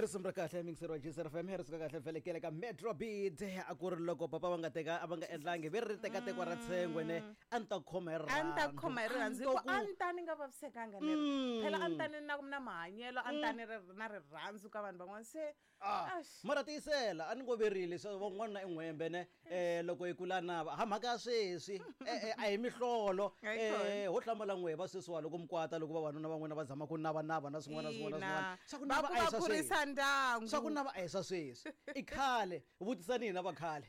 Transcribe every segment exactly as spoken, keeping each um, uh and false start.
Erisimra kahle mingisero J F M Harris ka kahle velekele ka Metro Beat a ku ri loko papa va nga teka va nga endlangi ve ri teka teko ra tshengwe ne anta khomera anta khomera nzi ko anta ni nga vavisekanga leri phela anta ni na ku na mahanyelo anta ni na rirhandzu ka vanhu van'wana se mara tisela a ni ngo verile so van'wana en'wembe ne eh loko yi kulana ha mhaka sweswi eh a hi mihlolo eh ho hlamala n'we va sesiwa loko mkwata loko va vanuna van'wana va zama ku nava nava na swin'wana swin'wana swin'wana va ku kurisa ndyangu swa ku nava a hi swa sweswi i khale vutisani na va khale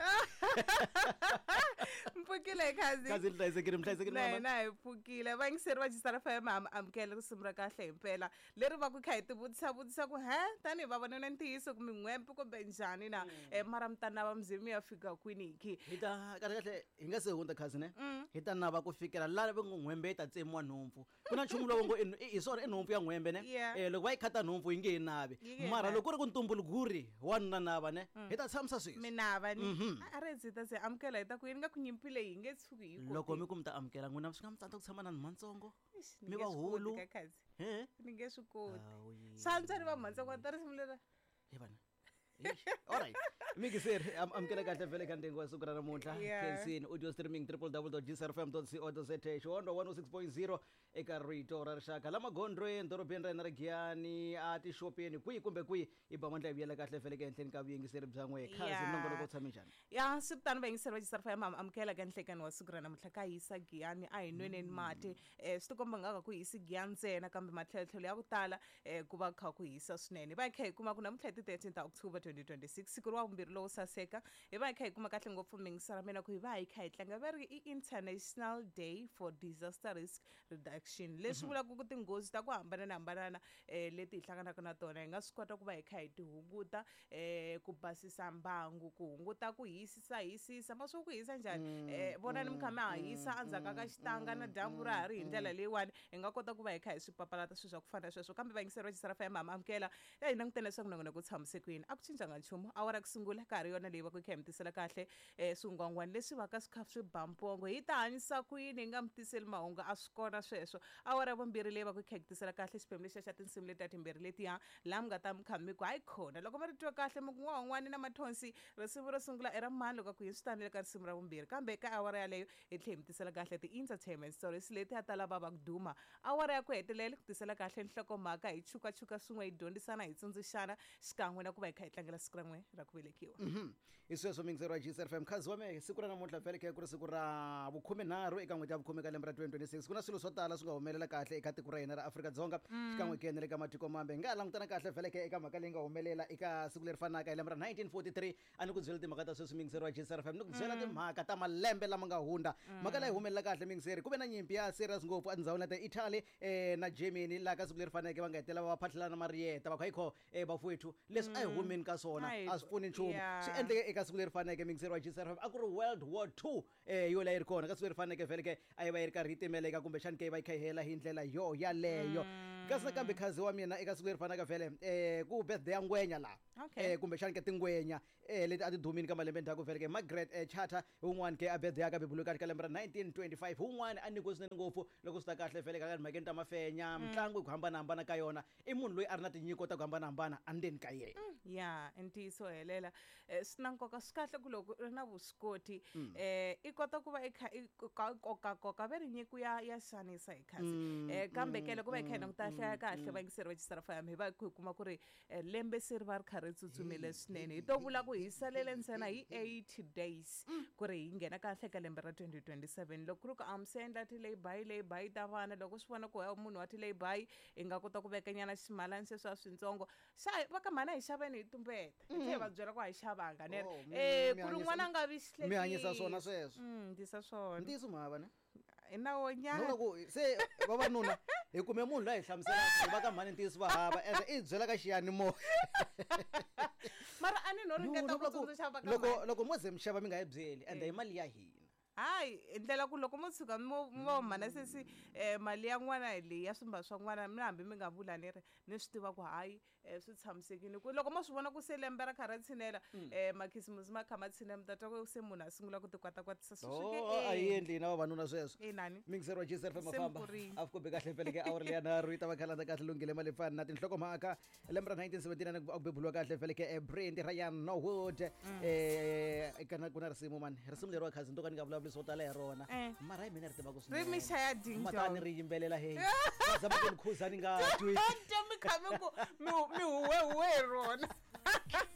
mpfukile khazi kazi hlayisekile mhlayisekile mama na hi pfukile va ngiseri va J F M amukela risimu ra kahle impela leri va ku kha hi tivutisa vutisa ku he tani va vona ntiyiso ku min'wempe kumbe njhani na mara mtana va mzimu ya fika kwini ki hita kahle kahle hi nga se hundza khazi ne hita na va ku fikela la va n'wembe ta tsemwa nhompfu kuna nchumu lowo ngo i sona nhompfu ya n'wembe ne eh loko va yi khata nhompfu yi nge yi navi mara loko ri ku ntumbuluguri wanuna nava ne hi ta tshamisa sweswi minava ni a ri zita se amukela hi ta ku yi nga ku nyimpile hi nge tshuki hi ku loko mi ku mi ta amukela n'wina swi nga mi tsandza ku tshama na nhumantsongo mi va hulu he ni nge swi koti swantswa ni va mhantsongo ta risimu lera he vana alright mikiseri amukela kahle vele ka ntengo wa siku ra namuntlha khensini audio streaming w w w dot j s r f m dot co dot z h xondo one oh six point zero eka rito ra rixaka la magondweni dorobeni ra hina ra Giyani a tixopeni kwihi kumbe kwihi i ba mandla yivuyela kahle vele ka henhleni ka vuyingiseri bya n'we khazi nongonoko u tshame njhani ya switano vayingiseri va J S R F M amukela ka nhlekani wa siku ra namuntlha ka hisa Giyani a hi nweneni mati eh swi tikomba nga ka ku hisi Giyani ntsena kambe matlhelotlhelo ya ku tala eh ku va kha ku hisa swinene va kha hi kuma ku namuntlha hi ti thirteen ta October twenty twenty-six siku ra vumbirhi lowu saseka hi va hi kha hi kuma kahle ngopfu mingisa ra mina ku hi va hi kha hi tlanga va ri i International Day for Disaster Risk Reduction leswi vulaka ku tinghozi ta ku hambanana hambanana eh leti hi hlanganaka na tona hi nga swi kota ku va hi kha hi ti hunguta eh ku basisa mbangu ku hunguta ku hisisa hisisa ma swo ku hisa njhani eh vona ni mi kha mi ha hisa andzhaka ka xitanga na dyambu ra ha ri hi ndlela leyiwani hi nga kota ku va hi kha hi swi papalata swilo swa ku fana sweswo kambe vayingiseri va J S R F M amukela ya hi langutene leswaku nongonoko ku tshamiseke kwini a ku cincanga nchumu awara ku sungula ka ha ri yona leyi va ku kha hi mi tisela kahle eh swingwangwani leswi va ka swi kha swi bampongo hi ta hanyisa kwini hi nga mi tiseli mahungu a swi kona sweswo awara ya vumbirhi leyi va ku kha hi tisela kahle xiphemu lexiya xa tinsimu leti ya timbirhi letiya laha mi nga ta mi kha mi ku hayi khona loko mi ri twa kahle mi ku n'wan'wani na mathonsi risimu ro sungula i ra mani loko ku hi swi tanile ka risimu ra vumbirhi kambe ka awara yaleyo hi tlhe hi mi tisela kahle ti-entertainment stories leti ya tala va va ku duma awara ya ku hetelela ku tisela kahle nhlokomhaka hi chukachuka swin'we hi dyondzisana hi tsundzuxana xikan'we na ku va hi kha hi tlangela siku ra n'we ra ku velekiwa hi sweswo mingiseri wa J S R F M khazi wa me siku ra namuntlha vhele kha ku ri siku ra vukhumenharhu eka n'hweti ya vukhume ka lembe ra twenty twenty-six ku na swilo swo tala swi nga humelela kahle eka tiko ra hina ra Afrika-Dzonga xikan'we ku le ka matiko mambe hi nga langutana kahle vhele kha eka mhaka leyi nga humelela eka siku leri fanaka hi lembe ra nineteen forty-three a ni ku byela timhaka ta sweswi mingiseri wa J S R F M ni ku byela timhaka ta malembe lama nga hundza mhaka leyi humelela kahle mingiseri ku ve na nyimpi ya serious ngopfu etindhawini ta Italy eh na Germany laha ka siku leri faneke va nga hetelela va phahlelana mariyeta va kha hi kho eh bafowethu leswi a hi humeni ka swona a swi pfuni nchumu swi endleke eka siku leri faneke mingiseri wa J S R F M a ku ri World War Two eh yo la yi ri kona ka siku leri faneke vhele ke a yi va yi ri karhi yi timeleka kumbe xani ke yi va yi kha yi hela hi ndlela yo yaleyo kasi nakambe khazi wa mina eka siku leri fanaka vhele eh ku birthday ya ngwenya laha eh kumbe xani ke tingwenya eh leti a ti dumini ka malembe ndzhaku vhele ke Margaret Chatter un'wana ke a birthday ya ka bebulu ka lembe ra nineteen twenty-five un'wana a nyikiwe swinene ngopfu loko swi ta kahle vhele ka mhakeni ta mafenya mitlangu hi ku hambanahambana ka yona i munhu loyi a ri na tinyiko ta ku hambanahambana andzeni ka yena ya ntiyiso helela swi na nkoka swi kahle ku loko ri na vuswikoti eh i kota ku va i kha i kokakoka ve ri nyiko ya ya xanisa hi khazi eh kambe ke loko va hi kha hi languta hlaya kahle vayingiseri va J S R F M hi va hi kuma ku ri lembe se ri va ri kha ri tsutsumile swinene hi to vula ku hi salele ntsena hi eighty days ku ri hi nghena kahle ka lembe ra twenty twenty-seven loko ku ri ku amsendla ti leyi bayi leyi bayi ta vana loko swi vona ku he munhu wa ti leyi bayi hi nga kota ku vekanyana ximalani sweswi swintsongo xa va ka mhana hi xaveni hi tumbeta hi tlhe va byela ku a hi xavanga ne eh ku ri n'wana nga vi xihlekisi mi hanyisa swona sweswo ndisa swona ndisa mhava ne i na wonyana loko se vavanuna hi kume munhu la hi hlamuselaka va ka mhani ntisi va hava ende i byela ka xiyanimoya mara a ni no ringeta ku tsundzuxa va ka loko loko mo ze mi xava mi nga yi byeli ende hi mali ya hina hayi ndlela ku loko mo tshuka mo mo mana sesi eh mali ya n'wana leyi ya swimba swa n'wana mi hambi mi nga vula ni ri ni swi tiva ku hayi eh swi tshamisekile ku loko mo swi vona ku se lembe ra khara tshinela eh makhisimusi ma kha ma tshina mi ta twa ku se munhu a sungula ku ti kwatakwatisa swi swi Oh, a yi endli na vavanuna sweswo ke nani mingiseriwa J S R F M mafamba Sempurini. a fikobe kahle vhele ke awuri leya nharhu yi ta va khalanda kahle lunghile malefani na tinhlokomhaka lembe ra nineteen seventy-nine a ku bebuliwa kahle vhele ke brand Ryan Norwood eh kana ku na risimu mani risimu leriwa khasi nto ka ni nga vulavuli swo tala hi rona Eh. mara hi mina ri tiva ku ri mi shaya ding matani dong ri yimbelela heyi zama ku ni khuza ni nga twi mi kha mi ku mi mi huwe huwe hi rona